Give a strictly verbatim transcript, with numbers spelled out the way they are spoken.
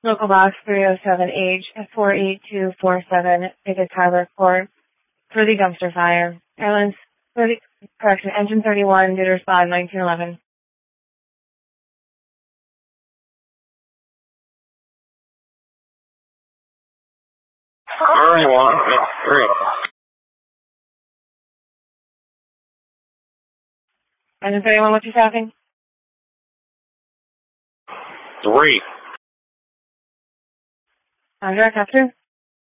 Local box three oh seven H four eight two four seven, ticket Tyler Court for the dumpster fire. Airlines, thirty, correction, engine thirty-one, due to respond nineteen eleven. thirty-one, three. Engine thirty-one, what's your staffing? Three. On direct after?